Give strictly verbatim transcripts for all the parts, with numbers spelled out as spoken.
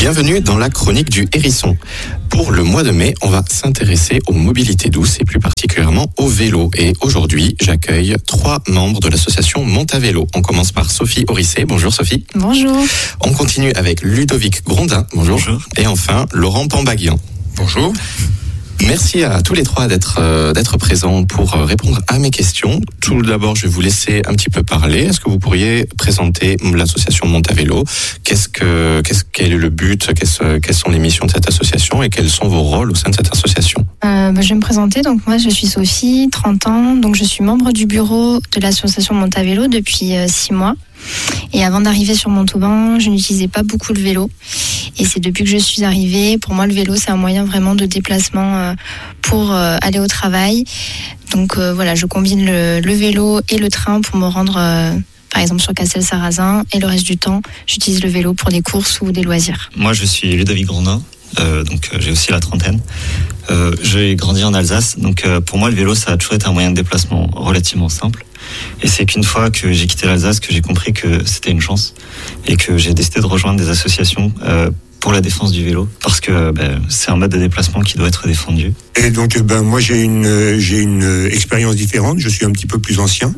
Bienvenue dans la chronique du hérisson. Pour le mois de mai, on va s'intéresser aux mobilités douces et plus particulièrement au vélo. Et aujourd'hui, j'accueille trois membres de l'association Monte à Vélo. On commence par Sophie Orissé. Bonjour Sophie. Bonjour. On continue avec Ludovic Grondin. Bonjour. Bonjour. Et enfin, Laurent Pambaguian. Bonjour. Merci à tous les trois d'être euh, d'être présents pour euh, répondre à mes questions. Tout d'abord, je vais vous laisser un petit peu parler. Est-ce que vous pourriez présenter l'association Monte à Vélo ? Qu'est-ce que qu'est-ce quel est le but ? Qu'est-ce, quelles sont les missions de cette association et quels sont vos rôles au sein de cette association ? Euh, bah, je vais me présenter. Donc moi, je suis Sophie, trente ans. Donc je suis membre du bureau de l'association Monte à Vélo depuis euh, six mois. Et avant d'arriver sur Montauban, je n'utilisais pas beaucoup le vélo. Et c'est depuis que je suis arrivée, pour moi le vélo c'est un moyen vraiment de déplacement euh, pour euh, aller au travail. Donc euh, voilà, je combine le, le vélo et le train pour me rendre euh, par exemple sur Castel-Sarrazin, et le reste du temps j'utilise le vélo pour des courses ou des loisirs. Moi je suis Ludovic Grondin, euh, donc euh, j'ai aussi la trentaine. Euh, j'ai grandi en Alsace, donc euh, pour moi le vélo ça a toujours été un moyen de déplacement relativement simple. Et c'est qu'une fois que j'ai quitté l'Alsace que j'ai compris que c'était une chance et que j'ai décidé de rejoindre des associations euh, pour la défense du vélo, parce que ben, c'est un mode de déplacement qui doit être défendu. Et donc ben moi j'ai une j'ai une expérience différente. Je suis un petit peu plus ancien.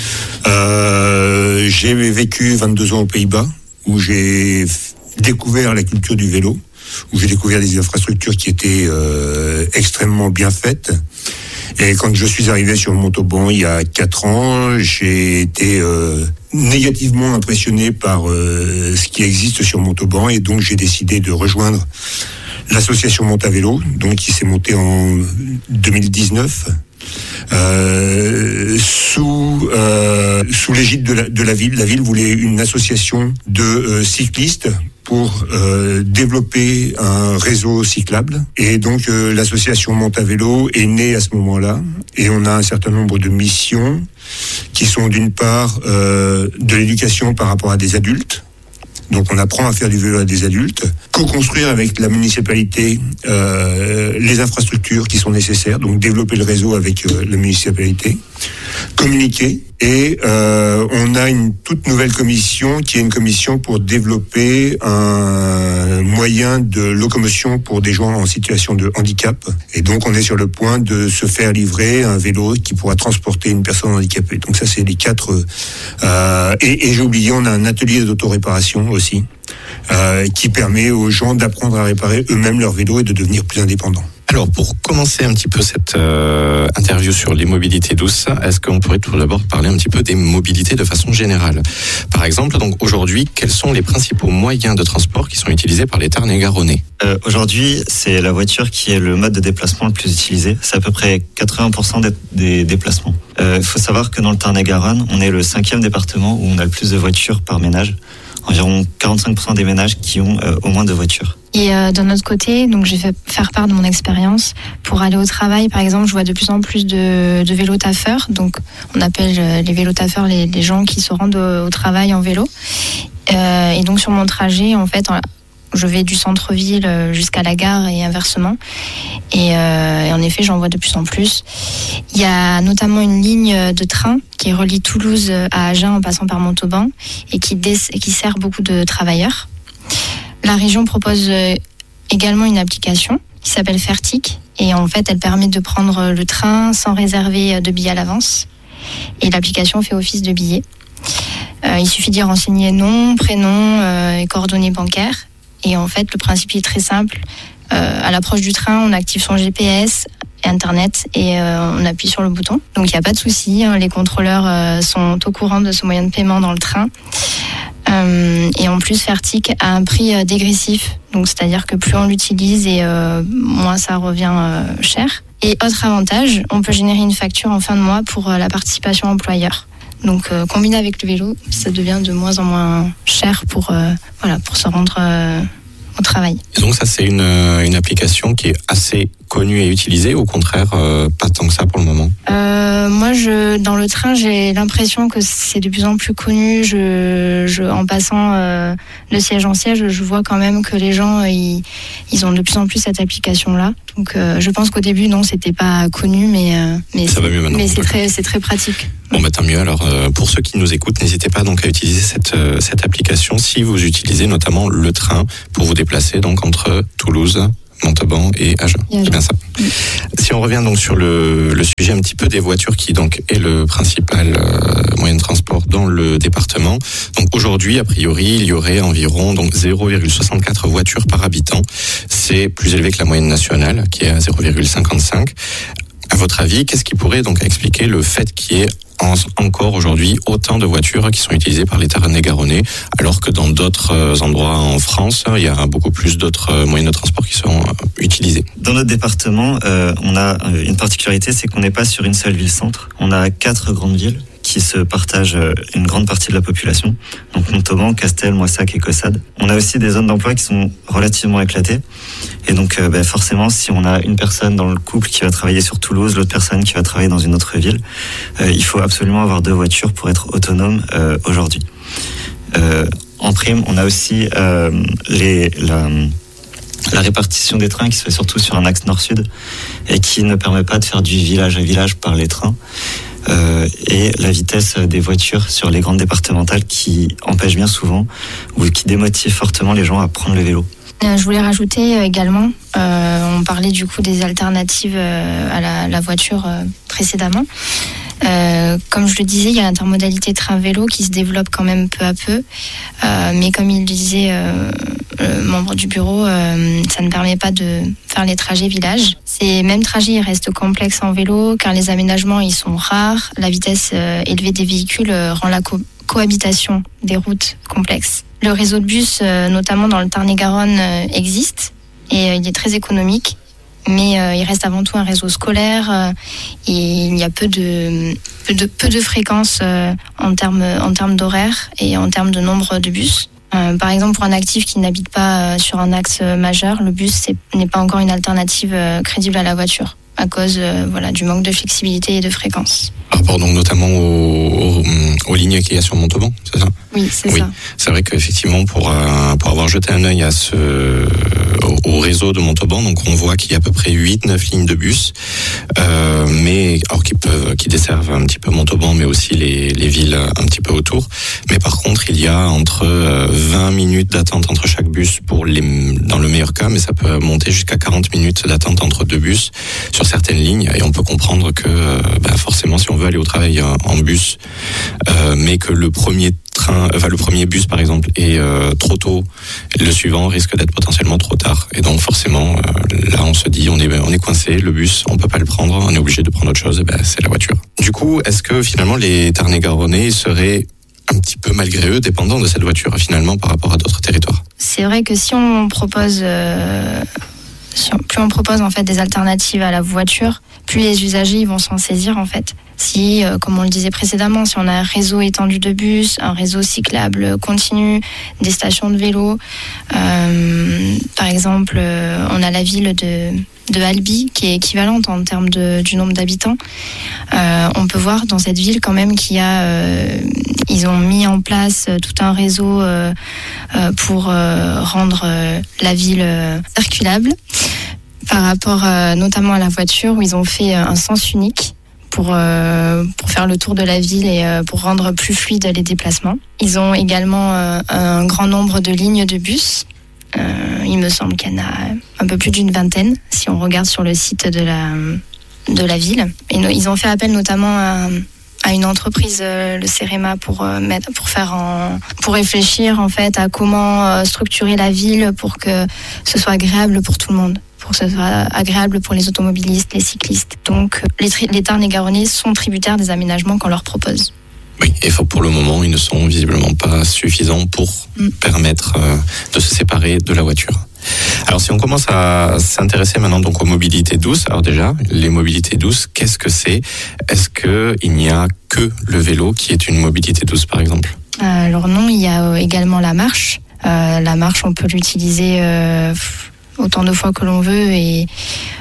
Euh, j'ai vécu vingt-deux ans aux Pays-Bas où j'ai découvert la culture du vélo, où j'ai découvert des infrastructures qui étaient euh, extrêmement bien faites. Et quand je suis arrivé sur Montauban il y a quatre ans, j'ai été euh, négativement impressionné par euh, ce qui existe sur Montauban, et donc j'ai décidé de rejoindre l'association Monte à Vélo, donc qui s'est montée en deux mille dix-neuf euh, sous euh, sous l'égide de la, de la ville. La ville voulait une association de euh, cyclistes pour euh, développer un réseau cyclable. Et donc euh, l'association Monte à Vélo est née à ce moment-là. Et on a un certain nombre de missions qui sont d'une part euh, de l'éducation par rapport à des adultes. Donc on apprend à faire du vélo à des adultes, co-construire avec la municipalité euh, les infrastructures qui sont nécessaires, donc développer le réseau avec euh, la municipalité, communiquer, et euh, on a une toute nouvelle commission qui est une commission pour développer un moyen de locomotion pour des gens en situation de handicap. Et donc on est sur le point de se faire livrer un vélo qui pourra transporter une personne handicapée. Donc ça c'est les quatre. Euh, et, et j'ai oublié, on a un atelier d'autoréparation aussi euh, qui permet aux gens d'apprendre à réparer eux-mêmes leur vélo et de devenir plus indépendants. Alors, pour commencer un petit peu cette euh, interview sur les mobilités douces, est-ce qu'on pourrait tout d'abord parler un petit peu des mobilités de façon générale ? Par exemple, donc aujourd'hui, quels sont les principaux moyens de transport qui sont utilisés par les Tarn-et-Garonnais ? euh, Aujourd'hui, c'est la voiture qui est le mode de déplacement le plus utilisé. C'est à peu près quatre-vingts pour cent des, des déplacements. Il euh, faut savoir que dans le Tarn-et-Garonne, on est le cinquième département où on a le plus de voitures par ménage. Environ quarante-cinq pour cent des ménages qui ont euh, au moins deux voitures. Et euh, d'un autre côté, donc je vais faire part de mon expérience. Pour aller au travail, par exemple, je vois de plus en plus de, de vélo-taffeurs. Donc on appelle euh, les vélo-taffeurs les, les gens qui se rendent au, au travail en vélo. Euh, et donc sur mon trajet, en fait, je vais du centre-ville jusqu'à la gare et inversement. Et, euh, et en effet, j'en vois de plus en plus. Il y a notamment une ligne de train qui relie Toulouse à Agen en passant par Montauban et qui, dé- qui sert beaucoup de travailleurs. La région propose également une application qui s'appelle Fertic. Et en fait, elle permet de prendre le train sans réserver de billets à l'avance. Et l'application fait office de billet. Euh, il suffit d'y renseigner nom, prénom euh, et coordonnées bancaires. Et en fait, le principe est très simple. Euh, à l'approche du train, on active son G P S, Internet, et euh, on appuie sur le bouton. Donc, il n'y a pas de souci. Hein, les contrôleurs euh, sont au courant de ce moyen de paiement dans le train. Euh, et en plus, Fertic a un prix euh, dégressif. Donc, c'est-à-dire que plus on l'utilise, et euh, moins ça revient euh, cher. Et autre avantage, on peut générer une facture en fin de mois pour euh, la participation employeur. Donc, euh, combiné avec le vélo, ça devient de moins en moins cher pour, euh, voilà, pour se rendre euh, au travail. Et donc ça, c'est une, une application qui est assez connu et utilisé, ou au contraire, euh, pas tant que ça pour le moment? euh, Moi, je, dans le train, j'ai l'impression que c'est de plus en plus connu. Je, je, en passant euh, de siège en siège, je vois quand même que les gens, ils, ils ont de plus en plus cette application-là. Donc, euh, je pense qu'au début, non, c'était pas connu, mais, euh, mais ça va mieux maintenant. Mais c'est très, c'est très pratique. Bon, bah tant mieux. Alors, euh, pour ceux qui nous écoutent, n'hésitez pas donc à utiliser cette euh, cette application si vous utilisez notamment le train pour vous déplacer donc entre Toulouse, Montauban et Agen. C'est bien ça. Oui. Si on revient donc sur le, le sujet un petit peu des voitures, qui donc est le principal euh, moyen de transport dans le département. Donc aujourd'hui, a priori, il y aurait environ donc zéro virgule soixante-quatre voitures par habitant. C'est plus élevé que la moyenne nationale, qui est à zéro virgule cinquante-cinq. À votre avis, qu'est-ce qui pourrait donc expliquer le fait qu'il y ait en, encore aujourd'hui autant de voitures qui sont utilisées par les Tarn-et-Garonnais, alors que dans d'autres endroits en France, il y a beaucoup plus d'autres moyens de transport qui sont utilisés? Dans notre département, euh, on a une particularité, c'est qu'on n'est pas sur une seule ville-centre. On a quatre grandes villes qui se partagent une grande partie de la population. Donc Montauban, Castel, Moissac et Caussade. On a aussi des zones d'emploi qui sont relativement éclatées. Et donc euh, ben forcément, si on a une personne dans le couple qui va travailler sur Toulouse, l'autre personne qui va travailler dans une autre ville, euh, il faut absolument avoir deux voitures pour être autonome euh, aujourd'hui. Euh, en prime, on a aussi euh, les, la, la répartition des trains qui se fait surtout sur un axe nord-sud et qui ne permet pas de faire du village à village par les trains. Euh, et la vitesse des voitures sur les grandes départementales qui empêche bien souvent ou qui démotive fortement les gens à prendre le vélo. Euh, je voulais rajouter également, euh, on parlait du coup des alternatives euh, à la, la voiture euh, précédemment. Euh, comme je le disais, il y a l'intermodalité train-vélo qui se développe quand même peu à peu. Euh, mais comme il le disait euh, le membre du bureau, euh, ça ne permet pas de faire les trajets village. Ces mêmes trajets ils restent complexes en vélo car les aménagements ils sont rares. La vitesse euh, élevée des véhicules euh, rend la co- cohabitation des routes complexes. Le réseau de bus, euh, notamment dans le Tarn-et-Garonne, euh, existe et euh, il est très économique. Mais euh, il reste avant tout un réseau scolaire euh, et il y a peu de, peu de, peu de fréquences euh, en termes en termes d'horaire et en termes de nombre de bus. Euh, par exemple, pour un actif qui n'habite pas euh, sur un axe majeur, le bus c'est, n'est pas encore une alternative euh, crédible à la voiture à cause euh, voilà, du manque de flexibilité et de fréquence. Par rapport donc notamment aux, aux, aux lignes qu'il y a sur Montauban, c'est ça? Oui, c'est oui. ça. C'est vrai qu'effectivement, pour, euh, pour avoir jeté un œil à ce, au, au réseau de Montauban, donc on voit qu'il y a à peu près huit neuf lignes de bus, euh, mais alors qui peuvent, qui desservent un petit peu Montauban, mais aussi les, les villes un petit peu autour. Mais par contre, il y a entre euh, vingt minutes d'attente entre chaque bus pour les, dans le meilleur cas, mais ça peut monter jusqu'à quarante minutes d'attente entre deux bus sur certaines lignes. Et on peut comprendre que, euh, bah forcément, si on veut aller au travail en, en bus, euh, mais que le premier train, enfin le premier bus par exemple est euh, trop tôt, le suivant risque d'être potentiellement trop tard. Et donc forcément, euh, là on se dit on est on est coincé, le bus on peut pas le prendre, on est obligé de prendre autre chose, et ben c'est la voiture. Du coup, est-ce que finalement les Tarn-et-Garonnais seraient un petit peu malgré eux dépendants de cette voiture finalement par rapport à d'autres territoires? C'est vrai que si on propose euh, si on, plus on propose en fait des alternatives à la voiture, plus les usagers ils vont s'en saisir en fait. Si, euh, comme on le disait précédemment, si on a un réseau étendu de bus, un réseau cyclable continu, des stations de vélo, euh, par exemple, euh, on a la ville de, de Albi qui est équivalente en termes de, du nombre d'habitants. Euh, on peut voir dans cette ville quand même qu'il y a, euh, ils ont mis en place tout un réseau euh, euh, pour euh, rendre euh, la ville euh, circulable par rapport euh, notamment à la voiture, où ils ont fait un sens unique pour, euh, pour faire le tour de la ville et euh, pour rendre plus fluides les déplacements. Ils ont également euh, un grand nombre de lignes de bus. Euh, il me semble qu'il y en a un peu plus d'une vingtaine, si on regarde sur le site de la, de la ville. Et no, ils ont fait appel notamment à, à une entreprise, euh, le CEREMA, pour, euh, mettre, pour, faire en, pour réfléchir en fait, à comment euh, structurer la ville pour que ce soit agréable pour tout le monde, pour que ce soit agréable pour les automobilistes, les cyclistes. Donc les, tri- les Tarn-et-Garonnais sont tributaires des aménagements qu'on leur propose. Oui, et pour le moment, ils ne sont visiblement pas suffisants pour mm. permettre euh, de se séparer de la voiture. Alors si on commence à s'intéresser maintenant donc aux mobilités douces, alors déjà, les mobilités douces, qu'est-ce que c'est? Est-ce qu'il n'y a que le vélo qui est une mobilité douce par exemple? Alors non, il y a également la marche. Euh, la marche, on peut l'utiliser... Euh, autant de fois que l'on veut et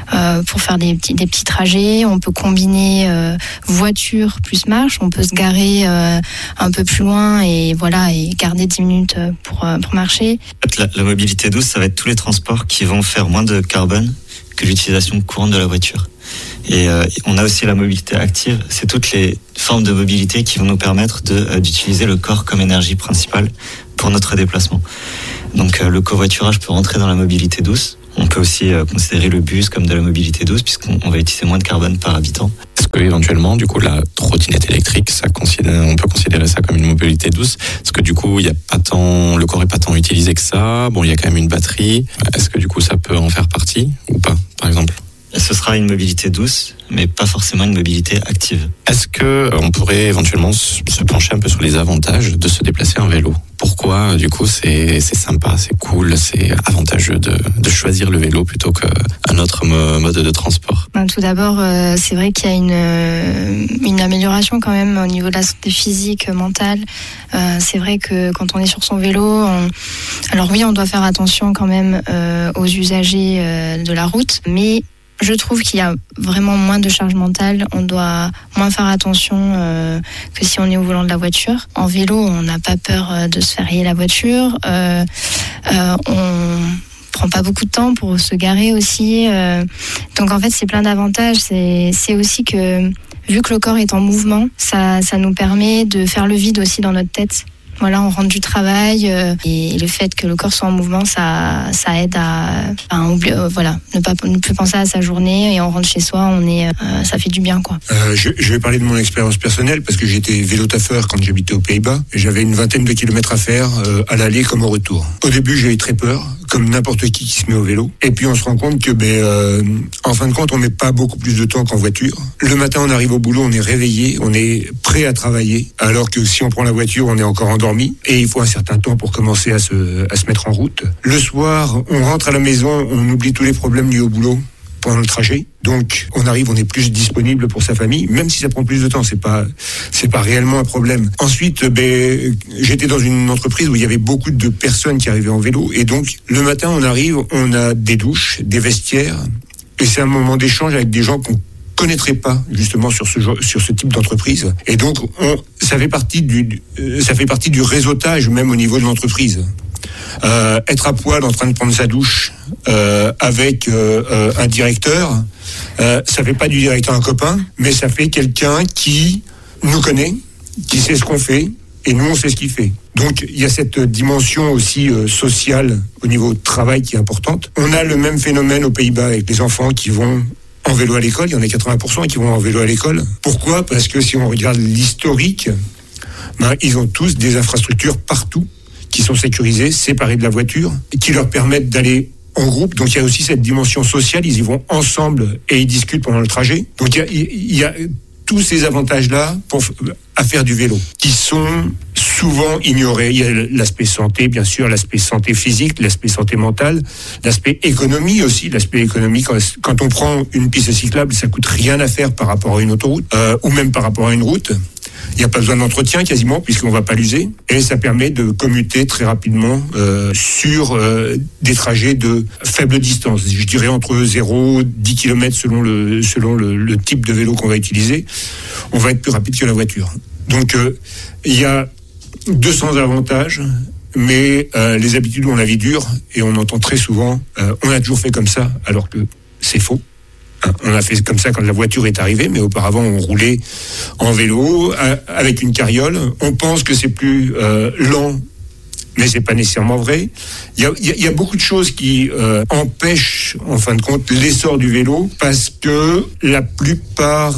euh, pour faire des petits, des petits trajets. On peut combiner euh, voiture plus marche. On peut se garer euh, un peu plus loin et voilà et garder dix minutes pour, pour marcher. En fait, la, la mobilité douce, ça va être tous les transports qui vont faire moins de carbone que l'utilisation courante de la voiture. Et euh, on a aussi la mobilité active. C'est toutes les formes de mobilité qui vont nous permettre de, euh, d'utiliser le corps comme énergie principale pour notre déplacement. Donc euh, le covoiturage peut rentrer dans la mobilité douce. On peut aussi euh, considérer le bus comme de la mobilité douce puisqu'on on va utiliser moins de carbone par habitant. Est-ce que éventuellement, du coup, la trottinette électrique, ça considère, on peut considérer ça comme une mobilité douce? Parce que du coup, il y a pas tant, le corps est pas tant utilisé que ça. Bon, il y a quand même une batterie. Est-ce que du coup, ça peut en faire partie ou pas, par exemple? Ce sera une mobilité douce, mais pas forcément une mobilité active. Est-ce que on pourrait éventuellement se pencher un peu sur les avantages de se déplacer en vélo? Pourquoi, du coup, c'est, c'est sympa, c'est cool, c'est avantageux de, de choisir le vélo plutôt qu'un autre mode de transport? Ben, tout d'abord, euh, c'est vrai qu'il y a une, une amélioration quand même au niveau de la santé physique, mentale. Euh, c'est vrai que quand on est sur son vélo, on... alors oui, on doit faire attention quand même euh, aux usagers euh, de la route, mais je trouve qu'il y a vraiment moins de charge mentale. On doit moins faire attention euh, que si on est au volant de la voiture. En vélo, on n'a pas peur euh, de se faire rayer la voiture. Euh, euh, on prend pas beaucoup de temps pour se garer aussi. Euh, donc en fait, c'est plein d'avantages. C'est, c'est aussi que vu que le corps est en mouvement, ça, ça nous permet de faire le vide aussi dans notre tête. Voilà, on rentre du travail euh, et le fait que le corps soit en mouvement, ça, ça aide à, à oublier, euh, voilà, ne pas ne plus penser à sa journée et on rentre chez soi, on est, euh, ça fait du bien, quoi. Euh, je, je vais parler de mon expérience personnelle parce que j'étais vélo-taffeur quand j'habitais aux Pays-Bas et j'avais une vingtaine de kilomètres à faire euh, à l'aller comme au retour. Au début, j'ai eu très peur, comme n'importe qui qui se met au vélo. Et puis on se rend compte que, ben, euh, en fin de compte, on met pas beaucoup plus de temps qu'en voiture. Le matin, on arrive au boulot, on est réveillé, on est prêt à travailler, alors que si on prend la voiture, on est encore endormi. Et il faut un certain temps pour commencer à se, à se mettre en route. Le soir, on rentre à la maison, on oublie tous les problèmes liés au boulot pendant le trajet. Donc, on arrive, on est plus disponible pour sa famille, même si ça prend plus de temps. C'est pas, c'est pas réellement un problème. Ensuite, ben, j'étais dans une entreprise où il y avait beaucoup de personnes qui arrivaient en vélo. Et donc, le matin, on arrive, on a des douches, des vestiaires. Et c'est un moment d'échange avec des gens qu'on connaîtrait pas justement sur ce sur ce type d'entreprise, et donc on, ça fait partie du ça fait partie du réseautage même au niveau de l'entreprise. Euh, être à poil en train de prendre sa douche euh, avec euh, euh, un directeur, euh, ça fait pas du directeur un copain, mais ça fait quelqu'un qui nous connaît, qui sait ce qu'on fait, et nous on sait ce qu'il fait. Donc il y a cette dimension aussi euh, sociale au niveau de travail qui est importante. On a le même phénomène aux Pays-Bas avec les enfants qui vont en vélo à l'école, il y en a quatre-vingts pour cent qui vont en vélo à l'école. Pourquoi ? Parce que si on regarde l'historique, ben, ils ont tous des infrastructures partout qui sont sécurisées, séparées de la voiture, et qui leur permettent d'aller en groupe. Donc il y a aussi cette dimension sociale, ils y vont ensemble et ils discutent pendant le trajet. Donc il y a, il y a tous ces avantages-là pour, à faire du vélo, qui sont souvent ignorés. Il y a l'aspect santé, bien sûr, l'aspect santé physique, l'aspect santé mentale, l'aspect économie aussi, l'aspect économique. Quand on prend une piste cyclable, ça coûte rien à faire par rapport à une autoroute, euh, ou même par rapport à une route. Il n'y a pas besoin d'entretien quasiment, puisqu'on ne va pas l'user. Et ça permet de commuter très rapidement euh, sur euh, des trajets de faible distance. Je dirais entre zéro et dix kilomètres selon, le, selon le, le type de vélo qu'on va utiliser. On va être plus rapide que la voiture. Donc euh, il y a deux cents avantages, mais euh, les habitudes ont la vie dure, et on entend très souvent euh, on a toujours fait comme ça, alors que c'est faux. On a fait comme ça quand la voiture est arrivée, mais auparavant on roulait en vélo avec une carriole. On pense que c'est plus euh, lent, mais c'est pas nécessairement vrai. Il y a, il y a beaucoup de choses qui euh, empêchent, en fin de compte, l'essor du vélo, parce que la plupart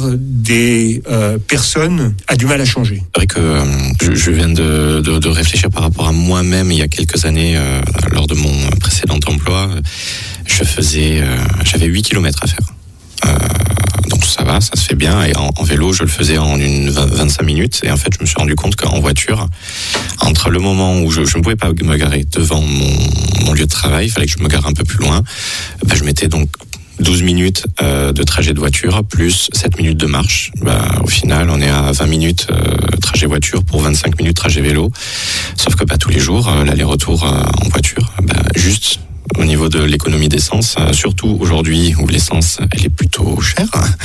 des euh, personnes a du mal à changer. C'est vrai que euh, je, je viens de, de, de réfléchir par rapport à moi-même il y a quelques années, euh, lors de mon précédent emploi. Je faisais, euh, j'avais huit kilomètres à faire. Euh, donc ça va, ça se fait bien, et en, en vélo je le faisais en une vingt-cinq minutes, et en fait je me suis rendu compte qu'en voiture, entre le moment où je, je ne pouvais pas me garer devant mon, mon lieu de travail, il fallait que je me gare un peu plus loin, bah, je mettais donc douze minutes euh, de trajet de voiture plus sept minutes de marche. Bah, au final on est à vingt minutes euh, trajet voiture pour vingt-cinq minutes trajet vélo, sauf que bah, tous les jours euh, l'aller-retour euh, en voiture, bah, juste au niveau de l'économie d'essence, euh, surtout aujourd'hui où l'essence elle est plutôt chère,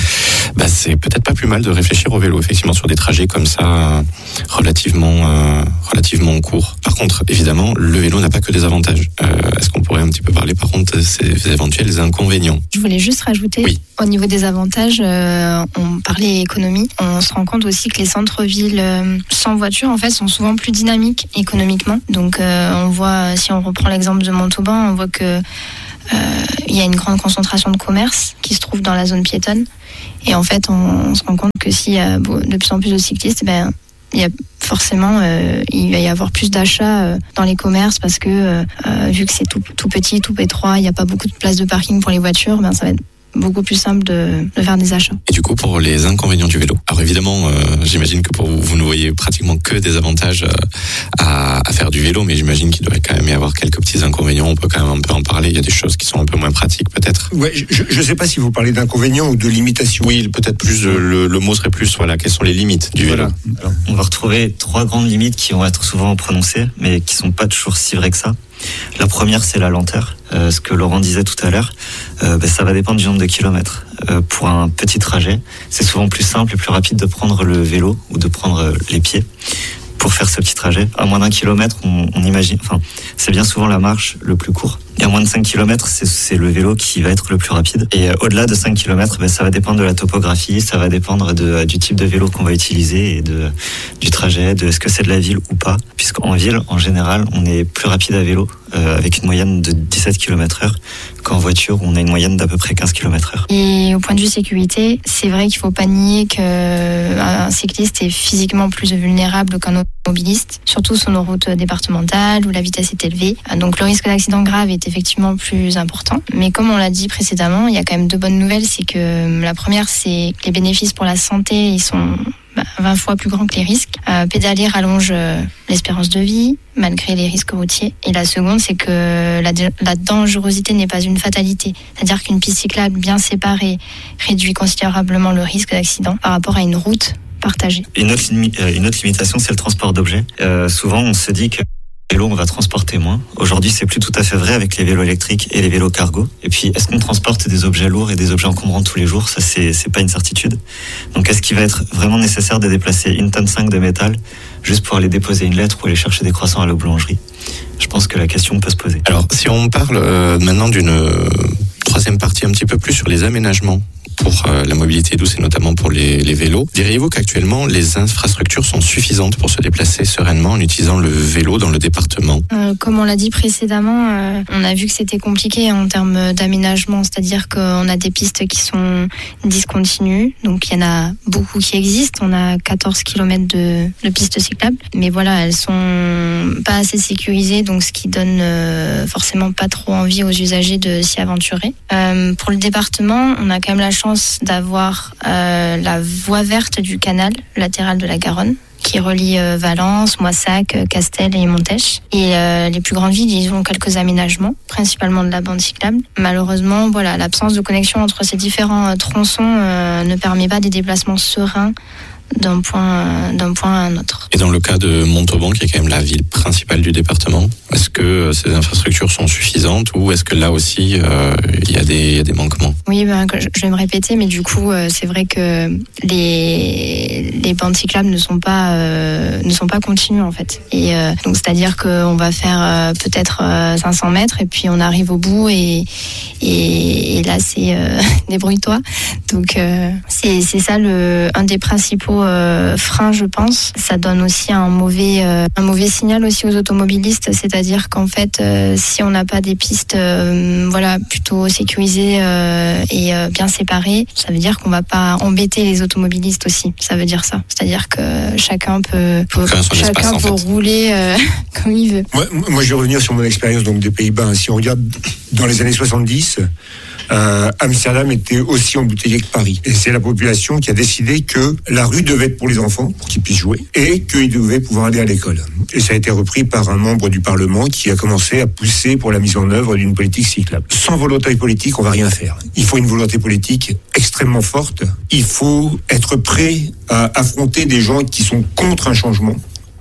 bah c'est peut-être pas plus mal de réfléchir au vélo, effectivement, sur des trajets comme ça euh, relativement euh, relativement courts. Par contre, évidemment, le vélo n'a pas que des avantages. Euh, est-ce qu'on pourrait un petit peu parler par contre de ces éventuels inconvénients? Je voulais juste rajouter, oui. Au niveau des avantages, euh, on parlait économie, on se rend compte aussi que les centres-villes euh, sans voiture en fait sont souvent plus dynamiques économiquement. Donc euh, on voit, si on reprend l'exemple de Montauban, on voit que euh, il y a une grande concentration de commerce qui se trouve dans la zone piétonne. Et en fait, on, on se rend compte que s'il y a de plus en plus de cyclistes, ben il y a forcément euh, il va y avoir plus d'achats euh, dans les commerces parce que euh, vu que c'est tout, tout petit, tout étroit, il n'y a pas beaucoup de place de parking pour les voitures, ben ça va être beaucoup plus simple de, de faire des achats. Et du coup, pour les inconvénients du vélo, alors évidemment, euh, j'imagine que pour vous, vous ne voyez pratiquement que des avantages euh, à, à faire du vélo, mais j'imagine qu'il doit quand même y avoir quelques petits inconvénients. On peut quand même un peu en parler. Il y a des choses qui sont un peu moins pratiques, peut-être. Ouais, je ne sais pas si vous parlez d'inconvénients ou de limitations. Oui, peut-être plus. Euh, le, le mot serait plus. Voilà, quelles sont les limites du vélo? Voilà. Alors, on va retrouver trois grandes limites qui vont être souvent prononcées, mais qui sont pas toujours si vraies que ça. La première, c'est la lenteur. Euh, ce que Laurent disait tout à l'heure, euh, ben, ça va dépendre du nombre de kilomètres. Euh, pour un petit trajet, c'est souvent plus simple et plus rapide de prendre le vélo ou de prendre les pieds pour faire ce petit trajet. À moins d'un kilomètre, on, on imagine, enfin, c'est bien souvent la marche le plus court. Et à moins de cinq kilomètres, c'est, c'est le vélo qui va être le plus rapide. Et euh, au-delà de cinq kilomètres, ben, ça va dépendre de la topographie, ça va dépendre de, du type de vélo qu'on va utiliser et de, du trajet, de est-ce que c'est de la ville ou pas. Puisqu'en ville, en général, on est plus rapide à vélo, euh, avec une moyenne de dix-sept kilomètres heure, qu'en voiture, où on a une moyenne d'à peu près quinze kilomètres heure. Et au point de vue sécurité, c'est vrai qu'il ne faut pas nier qu'un cycliste est physiquement plus vulnérable qu'un automobiliste, surtout sur nos routes départementales où la vitesse est élevée. Donc le risque d'accident grave est effectivement plus important. Mais comme on l'a dit précédemment, il y a quand même deux bonnes nouvelles. C'est que la première, c'est que les bénéfices pour la santé, ils sont vingt fois plus grands que les risques. Euh, pédaler rallonge euh, l'espérance de vie, malgré les risques routiers. Et la seconde, c'est que la, la dangerosité n'est pas une fatalité. C'est-à-dire qu'une piste cyclable bien séparée réduit considérablement le risque d'accident par rapport à une route partagée. Une autre, limi- une autre limitation, c'est le transport d'objets. Euh, souvent, on se dit que les vélos, on va transporter moins. Aujourd'hui, c'est plus tout à fait vrai avec les vélos électriques et les vélos cargo. Et puis, est-ce qu'on transporte des objets lourds et des objets encombrants tous les jours? Ça, c'est, c'est pas une certitude. Donc, est-ce qu'il va être vraiment nécessaire de déplacer une tonne cinq de métal juste pour aller déposer une lettre ou aller chercher des croissants à la boulangerie? Je pense que la question peut se poser. Alors, si on parle euh, maintenant d'une euh, troisième partie un petit peu plus sur les aménagements pour euh, la mobilité douce et notamment pour les, les vélos, diriez-vous qu'actuellement les infrastructures sont suffisantes pour se déplacer sereinement en utilisant le vélo dans le département? euh, Comme on l'a dit précédemment, euh, on a vu que c'était compliqué en termes d'aménagement, c'est-à-dire qu'on a des pistes qui sont discontinues, donc il y en a beaucoup qui existent, on a quatorze kilomètres de, de pistes cyclables, mais voilà, elles sont pas assez sécurisées, donc ce qui donne euh, forcément pas trop envie aux usagers de s'y aventurer. Euh, pour le département, on a quand même la chance d'avoir euh, la voie verte du canal latéral de la Garonne qui relie euh, Valence, Moissac, Castel et Montèche. Et euh, les plus grandes villes, ils ont quelques aménagements, principalement de la bande cyclable. Malheureusement, voilà, l'absence de connexion entre ces différents euh, tronçons euh, ne permet pas des déplacements sereins d'un point, d'un point à un autre. Et dans le cas de Montauban, qui est quand même la ville principale du département, est-ce que ces infrastructures sont suffisantes ou est-ce que là aussi euh, il y a des, il y a des manquements? Oui, ben, je vais me répéter, mais du coup, euh, c'est vrai que les, les bandes cyclables ne sont pas, euh, ne sont pas continues en fait. Et euh, donc, c'est-à-dire qu'on va faire euh, peut-être euh, cinq cents mètres et puis on arrive au bout et, et, et là, c'est euh, débrouille-toi. Donc, euh, c'est, c'est ça le, un des principaux Euh, frein, je pense. Ça donne aussi un mauvais, euh, un mauvais signal aussi aux automobilistes, c'est-à-dire qu'en fait, euh, si on n'a pas des pistes, euh, voilà, plutôt sécurisées euh, et euh, bien séparées, ça veut dire qu'on va pas embêter les automobilistes aussi. Ça veut dire ça. C'est-à-dire que chacun peut, peut chacun espace, peut en fait. rouler euh, comme il veut. Moi, moi, je vais revenir sur mon expérience donc des Pays-Bas. Si on regarde dans les années soixante-dix, Euh, Amsterdam était aussi embouteillé que Paris. Et c'est la population qui a décidé que la rue devait être pour les enfants, pour qu'ils puissent jouer, et qu'ils devaient pouvoir aller à l'école. Et ça a été repris par un membre du Parlement qui a commencé à pousser pour la mise en œuvre d'une politique cyclable. Sans volonté politique, on va rien faire. Il faut une volonté politique extrêmement forte. Il faut être prêt à affronter des gens qui sont contre un changement.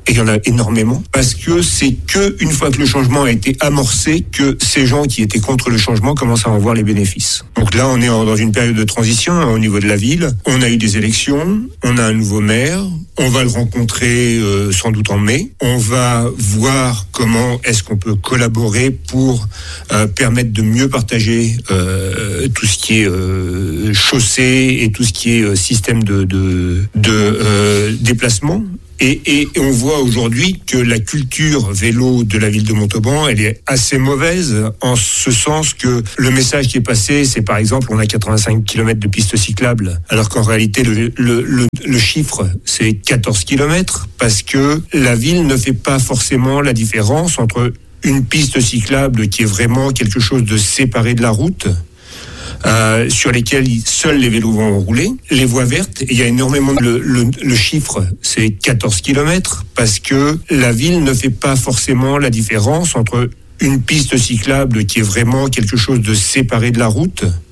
et il y en a énormément, parce que c'est que une fois que le changement a été amorcé que ces gens qui étaient contre le changement commencent à en voir les bénéfices. Donc là, on est dans une période de transition hein, au niveau de la ville. On a eu des élections, on a un nouveau maire, on va le rencontrer euh, sans doute en mai. On va voir comment est-ce qu'on peut collaborer pour euh, permettre de mieux partager euh, tout ce qui est euh, chaussée et tout ce qui est euh, système de, de, de euh, déplacement. Et, et on voit aujourd'hui que la culture vélo de la ville de Montauban, elle est assez mauvaise en ce sens que le message qui est passé, c'est par exemple, on a quatre-vingt-cinq kilomètres de pistes cyclables, alors qu'en réalité, le, le, le, le chiffre, c'est quatorze kilomètres, parce que la ville ne fait pas forcément la différence entre une piste cyclable qui est vraiment quelque chose de séparé de la route, Euh, sur lesquels seuls les vélos vont rouler, les voies vertes, il y a énormément de, le, le, le chiffre, c'est quatorze kilomètres, parce que la ville ne fait pas forcément la différence entre une piste cyclable qui est vraiment quelque chose de séparé de la route,